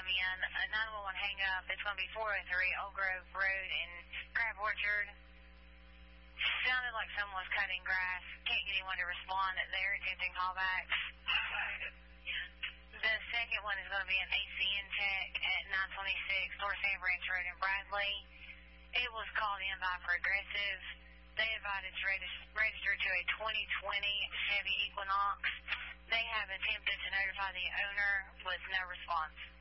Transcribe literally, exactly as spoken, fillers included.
come in. A nine one one hang up. It's going to be four oh three Old Grove Road in Crab Orchard. Sounded like someone was cutting grass. Can't get anyone to respond. They're attempting callbacks. The second one is going to be an A C N tech at nine twenty-six North Sand Branch Road in Bradley. It was called in by Progressive. They advised it's regis- registered to a twenty twenty Chevy Equinox. They have attempted to notify the owner with no response.